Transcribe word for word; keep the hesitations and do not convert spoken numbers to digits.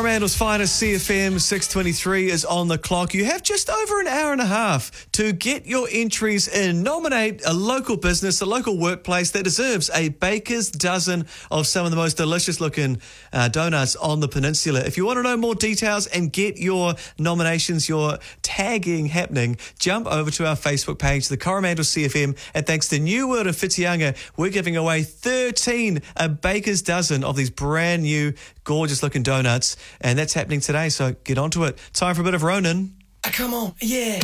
Coromandel's finest, C F M six twenty-three is on the clock. You have just over an hour and a half to get your entries in. Nominate a local business, a local workplace that deserves a baker's dozen of some of the most delicious looking uh, donuts on the peninsula. If you want to know more details and get your nominations, your tagging happening, jump over to our Facebook page, the Coromandel C F M, and thanks to New World of Whitianga, we're giving away thirteen, a baker's dozen of these brand new, gorgeous looking donuts, and that's happening today, so get onto it. Time for a bit of Ronan. Come on, yeah.